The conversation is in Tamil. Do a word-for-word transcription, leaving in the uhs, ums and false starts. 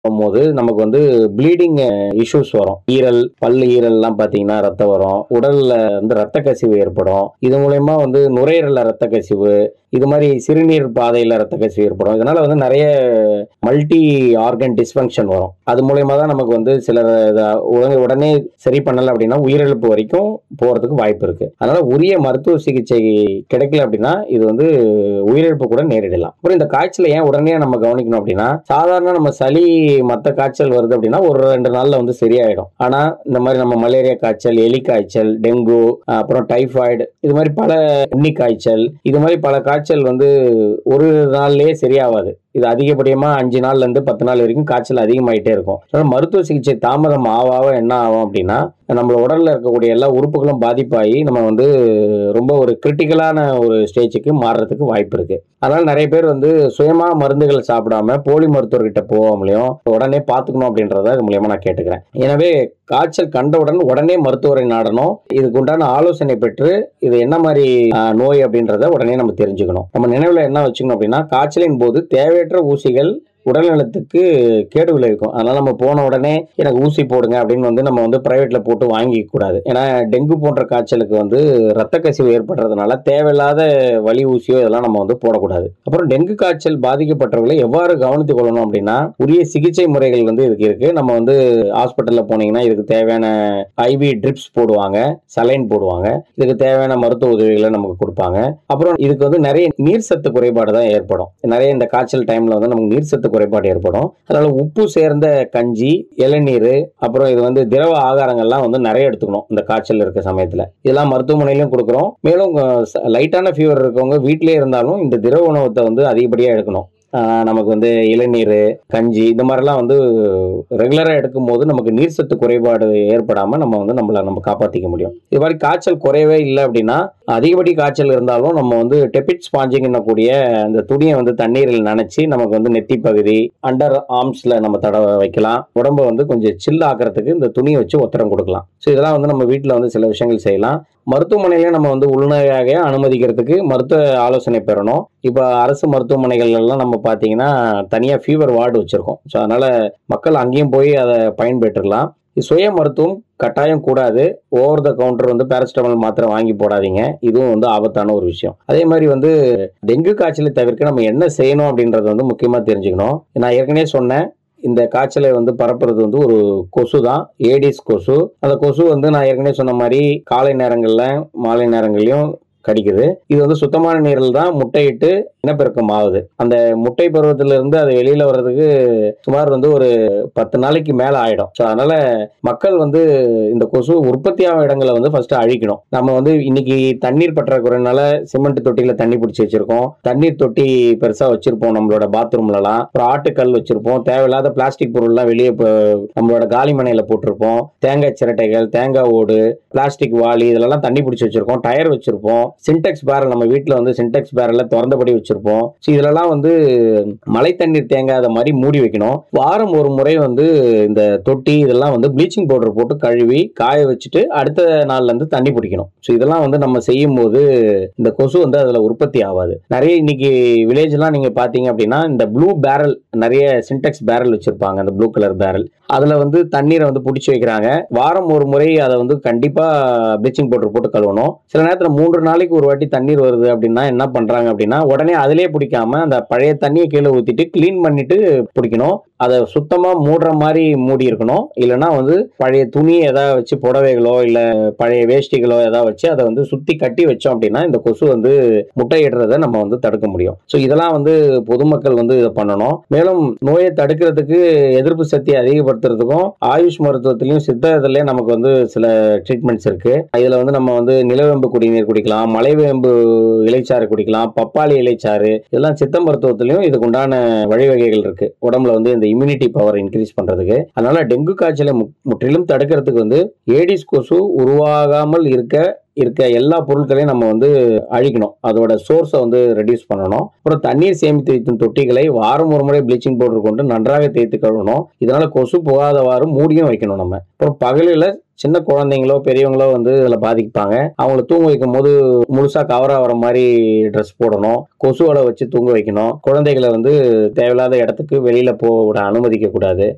போது நமக்கு வந்து ப்ளீடிங் இஷ்யூஸ் வரும். ஈரல், பல்லு ஈரல்லாம் பார்த்தீங்கன்னா ரத்தம் வரும். உடல்ல வந்து ரத்த கசிவு ஏற்படும். இது மூலியமா வந்து நுரையீரல்ல ரத்த கசிவு, இது மாரி சிறுநீர் பாதையில ரத்த கசிவு ஏற்படும். இதனால வந்து நெறைய மல்டி ஆர்கன் டிஸ்ஃபங்ஷன் வரும். அது மூலியமா தான் நமக்கு வந்து சில இத உடனே உடனே சரி பண்ணல அப்படின்னா, உயிரிழப்பு வரைக்கும் போறதுக்கு வாய்ப்பு இருக்கு. அதனால உரிய மருத்துவ சிகிச்சை கிடைக்கல அப்படின்னா, இது வந்து உயிரிழப்பு கூட நேரிடலாம். அப்புறம் இந்த காய்ச்சல ஏன் உடனே நம்ம கவனிக்கணும் அப்படின்னா, சாதாரண நம்ம சளி, மத்த காய்ச்சல் வருது அப்படின்னா ஒரு ரெண்டு நாள்ல வந்து சரியாயிடும். ஆனா இந்த மாரி நம்ம மலேரியா காய்ச்சல், எலி காய்ச்சல், டெங்கு, அப்புறம் டைபாய்டு, இது மாரி பல உண்ணி காய்ச்சல், இது மாரி பல காய்ச்சல் வந்து ஒரு நாள்லயே சரியாவாது. இது அதிகபடியமா அஞ்சு நாள்ல இருந்து பத்து நாள் வரைக்கும் காய்ச்சல் அதிகமாயிட்டே இருக்கும். அதனால மருத்துவ சிகிச்சை தாமதம் ஆவ ஆவ என்ன ஆகும் அப்படின்னா, நம்ம உடல்ல இருக்கக்கூடிய எல்லா உறுப்புகளும் பாதிப்பாகி நம்ம வந்து ரொம்ப ஒரு கிரிட்டிக்கலான ஒரு ஸ்டேஜ்க்கு மாறுறதுக்கு வாய்ப்பு இருக்கு. அதனால நெறைய பேர் வந்து சுயமா மருந்துகள் சாப்பிடாம போலி மருத்துவர்கிட்ட போகாமலயும் உடனே பார்த்துக்கணும் அப்படின்றத இது மூலியமா நான் கேட்டுக்கிறேன். எனவே காய்ச்சல் கண்டவுடன் உடனே மருத்துவரை நாடணும். இதுக்கு உண்டான ஆலோசனை பெற்று இது என்ன மாரி அ, நோய் அப்படின்றத உடனே நம்ம தெரிஞ்சுக்கணும். நம்ம நினைவுல என்ன வச்சுக்கணும் அப்படின்னா, காய்ச்சலின் போது தேவையற்ற ஊசிகள் உடல் நலத்துக்கு கேடு விளைவிக்கும். அதனால நம்ம போன உடனே எனக்கு ஊசி போடுங்க அப்படின்னு வந்து நம்ம வந்து பிரைவேட்ல போட்டு வாங்கிக்க கூடாது. ஏன்னா டெங்கு போன்ற காய்ச்சலுக்கு வந்து ரத்த கசிவு ஏற்படுறதுனால தேவையில்லாத வலி ஊசியோ இதெல்லாம் நம்ம வந்து போடக்கூடாது. அப்புறம் டெங்கு காய்ச்சல் பாதிக்கப்பட்டவர்களை எவ்வாறு கவனித்துக் கொள்ளணும் அப்படின்னா, உரிய சிகிச்சை முறைகள் வந்து இதுக்கு இருக்கு. நம்ம வந்து ஹாஸ்பிட்டல்ல போனீங்கன்னா இதுக்கு தேவையான ஐவி ட்ரிப்ஸ் போடுவாங்க, சலைன் போடுவாங்க. இதுக்கு தேவையான மருத்துவ உதவிகளை நமக்கு கொடுப்பாங்க. அப்புறம் இதுக்கு வந்து நிறைய நீர் சத்து குறைபாடு தான் ஏற்படும். நிறைய இந்த காய்ச்சல் டைம்ல வந்து நமக்கு நீர் சத்து குறைபாடு ஏற்படும். அதனால உப்பு சேர்ந்த கஞ்சி, இளநீர், அப்புறம் இது வந்து திரவ ஆகாரங்கள்லாம் வந்து நிறைய எடுத்துக்கணும் இந்த காய்ச்சல் இருக்க சமயத்துல. இதெல்லாம் மருத்துவமனையிலும் கொடுக்குறோம். மேலும் லைட்டான ஃபீவர் இருக்கவங்க வீட்டிலேயே இருந்தாலும் இந்த திரவ உணவத்தை வந்து அதிகப்படியா எடுக்கணும். ஆஹ் நமக்கு வந்து இளநீர், கஞ்சி இந்த மாதிரிலாம் வந்து ரெகுலரா எடுக்கும் போது நமக்கு நீர் சத்து குறைபாடு ஏற்படாம நம்ம வந்து நம்மள நம்ம காப்பாத்திக்க முடியும். இது மாதிரி காய்ச்சல் குறையவே இல்லை அப்படின்னா, அதிகப்படி காய்ச்சல் இருந்தாலும் நம்ம வந்து டெபிட் ஸ்பாஞ்சிங் கூடிய அந்த துணியை வந்து தண்ணீரில் நனைச்சி நமக்கு வந்து நெத்தி பகுதி, அண்டர் ஆர்ம்ஸ்ல நம்ம தடவை வைக்கலாம். உடம்ப வந்து கொஞ்சம் சில் ஆக்கிறதுக்கு இந்த துணியை வச்சு ஒத்தரம் கொடுக்கலாம். ஸோ இதெல்லாம் வந்து நம்ம வீட்டில் வந்து சில விஷயங்கள் செய்யலாம். மருத்துவமனையில நம்ம வந்து உள்நோயாக அனுமதிக்கிறதுக்கு மருத்துவ ஆலோசனை பெறணும். இப்போ அரசு மருத்துவமனைகள் எல்லாம் நம்ம பார்த்தீங்கன்னா தனியா ஃபீவர் வார்டு வச்சிருக்கோம். ஸோ அதனால மக்கள் அங்கேயும் போய் அதை பயன்பெற்றுக்கலாம். சுய மருத்துவம் கட்டாயம் கூடாது. ஓவர் த கவுண்டர் வந்து பேராசிட்டமால் மாத்திரை வாங்கி போடாதீங்க. இதுவும் வந்து ஆபத்தான ஒரு விஷயம். அதே மாதிரி வந்து டெங்கு காய்ச்சலை தவிர்க்க நம்ம என்ன செய்யணும் அப்படின்றத வந்து முக்கியமா தெரிஞ்சுக்கணும். நான் ஏற்கனவே சொன்னேன், இந்த காய்ச்சலை வந்து பரப்புறது வந்து ஒரு கொசு தான், ஏடிஸ் கொசு. அந்த கொசு வந்து நான் ஏற்கனவே சொன்ன மாதிரி காலை நேரங்கள்ல, மாலை நேரங்கள்லயும் கடிக்குது. இது வந்து சுத்தமான நீரில் தான் முட்டையிட்டு இனப்பெருக்கம் ஆகுது. அந்த முட்டை பருவத்தில இருந்து அது வெளியில வர்றதுக்கு சுமார் வந்து ஒரு பத்து நாளைக்கு மேல ஆயிடும். ஸோ அதனால மக்கள் வந்து இந்த கொசு உற்பத்தியாகும் இடங்களை வந்து ஃபர்ஸ்ட் அழிக்கணும். நம்ம வந்து இன்னைக்கு தண்ணீர் பற்றாக்குறைனால சிமெண்ட் தொட்டியில தண்ணி பிடிச்சி வச்சிருக்கோம். தண்ணீர் தொட்டி பெருசா வச்சிருப்போம் நம்மளோட பாத்ரூம்லலாம். அப்புறம் ஆட்டுக்கல் வச்சிருப்போம். தேவையில்லாத பிளாஸ்டிக் பொருள்லாம் வெளியே நம்மளோட காலிமனையில போட்டிருப்போம். தேங்காய் சிரட்டைகள், தேங்காய் ஓடு, பிளாஸ்டிக் வாளி இதெல்லாம் தண்ணி பிடிச்சி வச்சிருக்கோம். டயர் வச்சிருப்போம். சின்டெக்ஸ் பேரல் நம்ம வீட்டில் வந்து சின்டெக்ஸ் பேரல்ல திறந்தபடி வச்சிருப்போம். ஸோ இதெல்லாம் வந்து மழை தண்ணீர் தேங்காத மாதிரி மூடி வைக்கணும். வாரம் ஒரு முறை வந்து இந்த தொட்டி இதெல்லாம் வந்து ப்ளீச்சிங் பவுடர் போட்டு கழுவி காய வச்சுட்டு அடுத்த நாள்ல இருந்து தண்ணி பிடிக்கணும். ஸோ இதெல்லாம் வந்து நம்ம செய்யும் போது இந்த கொசு வந்து அதுல உற்பத்தி ஆகாது. நிறைய இன்னைக்கு வில்லேஜ் எல்லாம் நீங்க பாத்தீங்க அப்படின்னா இந்த ப்ளூ பேரல், நிறைய சின்டெக்ஸ் பேரல் வச்சிருப்பாங்க. அந்த ப்ளூ கலர் பேரல், அதுல வந்து தண்ணீரை வந்து பிடிச்சி வைக்கிறாங்க. வாரம் ஒரு முறை அதை வந்து கண்டிப்பா ப்ளீச்சிங் பவுடர் போட்டு கழுவணும். சில நேரத்தில் மூன்று நாளைக்கு ஒரு வாட்டி தண்ணீர் வருது அப்படின்னா என்ன பண்றாங்க அப்படின்னா, உடனே அதிலே பிடிக்காம அந்த பழைய தண்ணியை கீழே ஊத்திட்டு கிளீன் பண்ணிட்டு பிடிக்கணும். அதை சுத்தமா மூடுற மாதிரி மூடி இருக்கணும். இல்லைன்னா வந்து பழைய துணி ஏதாவது வச்சு, புடவைகளோ இல்ல பழைய வேஷ்டிகளோ ஏதாவது வச்சு அதை வந்து சுத்தி கட்டி வச்சோம் அப்படின்னா இந்த கொசு வந்து முட்டையிடுறதை நம்ம வந்து தடுக்க முடியும். ஸோ இதெல்லாம் வந்து பொதுமக்கள் வந்து இதை பண்ணணும். மேலும் நோயை தடுக்கிறதுக்கு, எதிர்ப்பு சக்தியை அதிகப்படுத்துறதுக்கும் ஆயுஷ் மருத்துவத்திலையும் சித்தத்திலையும் நமக்கு வந்து சில ட்ரீட்மெண்ட்ஸ் இருக்கு. இதுல வந்து நம்ம வந்து நிலவேம்பு குடிநீர் குடிக்கலாம், மலைவேம்பு இலைச்சாறு குடிக்கலாம், பப்பாளி இலைச்சாறு, இதெல்லாம் சித்த மருத்துவத்திலையும் இதுக்கு உண்டான வழிவகைகள் இருக்கு. உடம்புல வந்து இந்த இம்யூனிட்டி பவர் இன்க்ரீஸ் பண்றதுக்கு. அதனால டெங்கு காய்ச்சலை முற்றிலும் தடுக்கிறதுக்கு வந்து ஏடிஸ் கொசு உருவாகாமல் இருக்க இருக்க எல்லா பொருட்களையும் நம்ம வந்து அழிக்கணும். அதோட சோர்ஸை வந்து ரெடியூஸ் பண்ணணும். அப்புறம் தண்ணீர் சேமித்து வைக்கும் தொட்டிகளை வாரம் ஒரு முறை ப்ளீச்சிங் பவுடர் கொண்டு நன்றாக தேய்த்து கழுவணும். இதனால கொசு போகாதவாறு மூடியும் வைக்கணும் நம்ம. அப்புறம் பகலில் சின்ன குழந்தைங்களோ பெரியவங்களோ வந்து இதுல பாதிப்பாங்க. அவங்களை தூங்க வைக்கும் போது முழுசா கவர் ஆகிற மாதிரி ட்ரெஸ் போடணும். கொசுவோட வச்சு தூங்க வைக்கணும். குழந்தைகளை வந்து தேவையில்லாத இடத்துக்கு வெளியில போக அனுமதிக்க கூடாது.